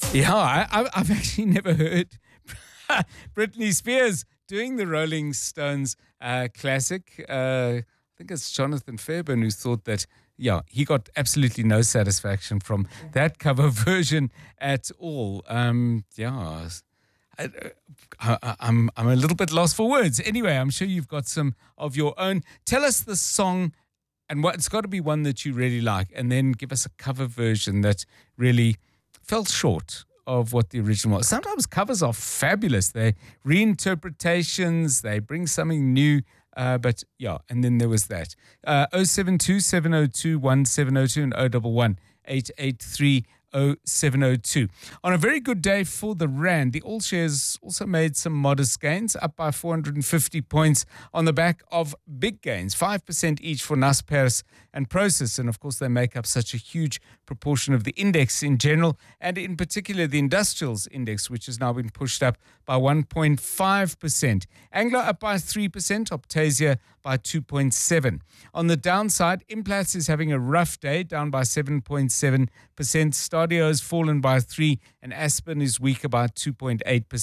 Yeah, I've actually never heard Britney Spears doing the Rolling Stones classic. I think it's Jonathan Fairbairn who thought that, yeah, he got absolutely no satisfaction from that cover version at all. I, I'm a little bit lost for words. Anyway, I'm sure you've got some of your own. Tell us the song and what it's got to be one that you really like, and then give us a cover version that really fell short of what the original was. Sometimes covers are fabulous. They reinterpretations, they bring something new. But yeah, and then there was that. 072 702 1702 and 011 883 0702. On a very good day for the Rand, the All Shares also made some modest gains, up by 450 points on the back of big gains, 5% each for Naspers and Prosus. And of course, they make up such a huge proportion of the index in general, and in particular the Industrials Index, which has now been pushed up by 1.5%. Anglo up by 3%, Optasia by 2.7%. On the downside, Implats is having a rough day, down by 7.7%. Stadio has fallen by 3%, and Aspen is weaker by 2.8%.